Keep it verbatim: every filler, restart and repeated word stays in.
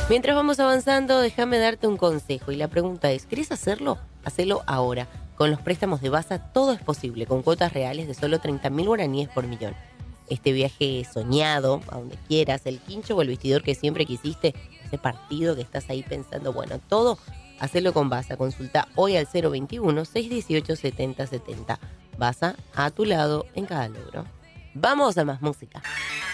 Mientras vamos avanzando, déjame darte un consejo. Y la pregunta es, ¿querés hacerlo? Hacelo ahora. Con los préstamos de Basa todo es posible, con cuotas reales de solo treinta mil guaraníes por millón. Este viaje soñado, a donde quieras, el quincho o el vestidor que siempre quisiste, ese partido que estás ahí pensando, bueno, todo, hacelo con Basa. Consulta hoy al cero veintiuno, seiscientos dieciocho, setenta setenta. Basa, a tu lado en cada logro. Vamos a más música.